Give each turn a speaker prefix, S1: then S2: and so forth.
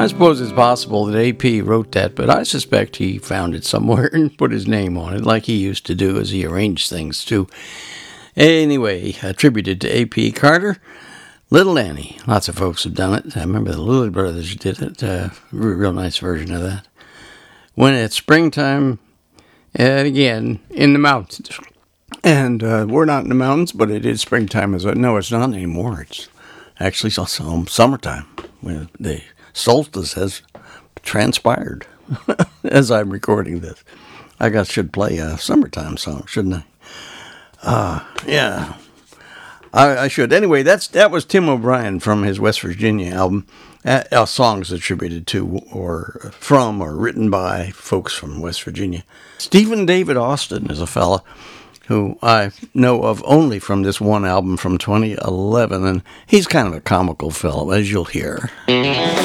S1: I suppose it's possible that AP wrote that, but I suspect he found it somewhere and put his name on it, like he used to do as he arranged things too. Anyway, attributed to AP Carter, Little Annie. Lots of folks have done it. I remember the Lilley Brothers did it. Real nice version of that. When it's springtime, and again, in the mountains. And we're not in the mountains, but it is springtime. No, it's not anymore. It's actually summertime. When the solstice has transpired as I'm recording this. I should play a summertime song, shouldn't I? Yeah. I should. Anyway, that was Tim O'Brien from his West Virginia album. Songs attributed to or from or written by folks from West Virginia. Stephen David Austin is a fella who I know of only from this one album from 2011, and he's kind of a comical fellow, as you'll hear.